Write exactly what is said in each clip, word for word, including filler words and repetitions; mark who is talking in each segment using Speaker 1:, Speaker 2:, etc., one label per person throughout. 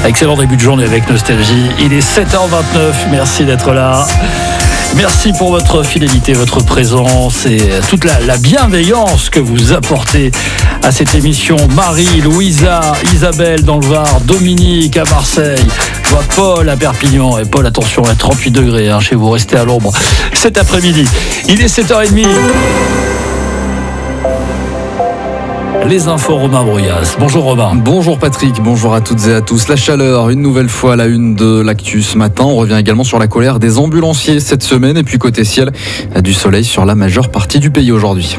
Speaker 1: Excellent début de journée avec Nostalgie. Il est sept heures vingt-neuf. Merci d'être là. Merci pour votre fidélité, votre présence et toute la, la bienveillance que vous apportez à cette émission. Marie, Louisa, Isabelle dans le Var, Dominique à Marseille, je vois Paul à Perpignan. Et Paul, attention, à trente-huit degrés hein, chez vous, restez à l'ombre cet après-midi. Il est sept heures trente. Les infos, Romain Brouillas. Bonjour Romain.
Speaker 2: Bonjour Patrick, bonjour à toutes et à tous. La chaleur, une nouvelle fois à la une de l'actu ce matin. On revient également sur la colère des ambulanciers cette semaine. Et puis côté ciel, du soleil sur la majeure partie du pays aujourd'hui.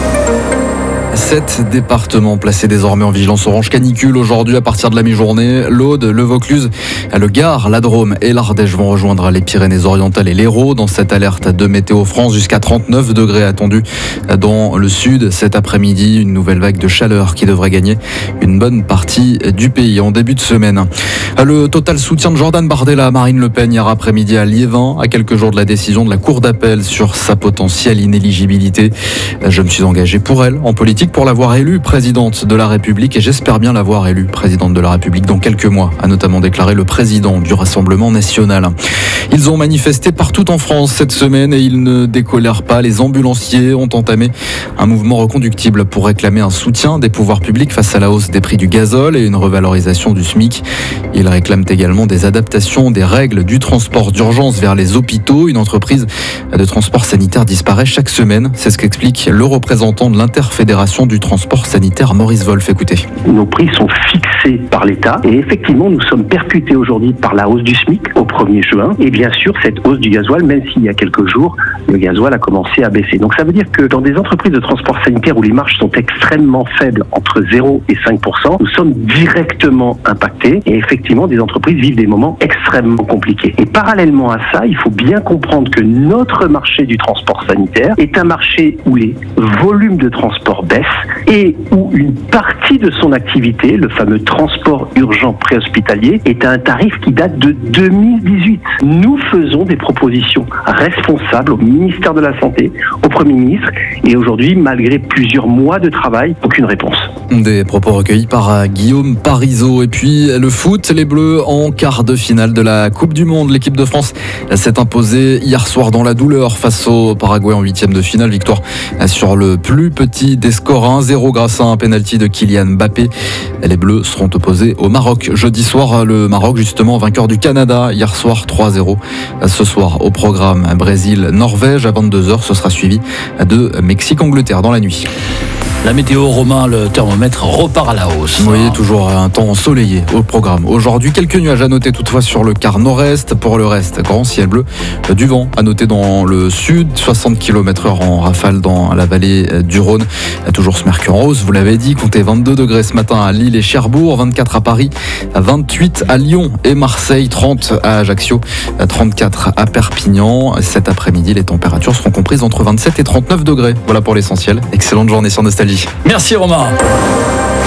Speaker 2: Sept départements placés désormais en vigilance orange canicule aujourd'hui à partir de la mi-journée. L'Aude, le Vaucluse, le Gard, la Drôme et l'Ardèche vont rejoindre les Pyrénées-Orientales et l'Hérault dans cette alerte de Météo France. Jusqu'à trente-neuf degrés attendus dans le sud cet après-midi. Une nouvelle vague de chaleur qui devrait gagner une bonne partie du pays en début de semaine. Le total soutien de Jordan Bardella à Marine Le Pen hier après-midi à Liévin, à quelques jours de la décision de la Cour d'appel sur sa potentielle inéligibilité. Je me suis engagé pour elle en politique, pour l'avoir élue présidente de la République et j'espère bien l'avoir élue présidente de la République dans quelques mois, a notamment déclaré le président du Rassemblement national. Ils ont manifesté partout en France cette semaine et ils ne décolèrent pas. Les ambulanciers ont entamé un mouvement reconductible pour réclamer un soutien des pouvoirs publics face à la hausse des prix du gazole et une revalorisation du SMIC. Ils réclament également des adaptations des règles du transport d'urgence vers les hôpitaux. Une entreprise de transport sanitaire disparaît chaque semaine. C'est ce qu'explique le représentant de l'Interfédération du transport sanitaire, Maurice Wolf. Écoutez.
Speaker 3: Nos prix sont fixés par l'État et effectivement nous sommes percutés aujourd'hui par la hausse du SMIC au premier juin et bien sûr cette hausse du gasoil, même s'il y a quelques jours le gasoil a commencé à baisser. Donc ça veut dire que dans des entreprises de transport sanitaire où les marges sont extrêmement faibles, entre zéro et cinq pour cent, nous sommes directement impactés et effectivement des entreprises vivent des moments extrêmement compliqués. Et parallèlement à ça, il faut bien comprendre que notre marché du transport sanitaire est un marché où les volumes de transport baissent et où une partie de son activité, le fameux transport urgent préhospitalier, est à un tarif qui date de deux mille dix-huit. Nous faisons des propositions responsables au ministère de la Santé, au Premier ministre, et aujourd'hui, malgré plusieurs mois de travail, aucune réponse.
Speaker 2: Des propos recueillis par Guillaume Parisot. Et puis le foot, les Bleus en quart de finale de la Coupe du Monde. L'équipe de France s'est imposée hier soir dans la douleur face au Paraguay en huitième de finale. Victoire sur le plus petit des scores, un zéro grâce à un pénalty de Kylian Mbappé. Les Bleus seront opposés au Maroc jeudi soir. Le Maroc, justement, vainqueur du Canada hier soir trois zéro. Ce soir au programme Brésil-Norvège à vingt-deux heures. Ce sera suivi de Mexique-Angleterre dans la nuit.
Speaker 1: La météo, Romain, le thermomètre repart à la hausse.
Speaker 2: Oui, toujours un temps ensoleillé au programme. Aujourd'hui, quelques nuages à noter toutefois sur le quart nord-est. Pour le reste, grand ciel bleu. Du vent à noter dans le sud, soixante kilomètres heure en rafale dans la vallée du Rhône. Toujours ce mercure en hausse, vous l'avez dit, comptez vingt-deux degrés ce matin à Lille et Cherbourg, vingt-quatre à Paris, vingt-huit à Lyon et Marseille, trente à Ajaccio, trente-quatre à Perpignan. Cet après-midi, les températures seront comprises entre vingt-sept et trente-neuf degrés. Voilà pour l'essentiel. Excellente journée sur Nostalgie.
Speaker 1: Merci Romain.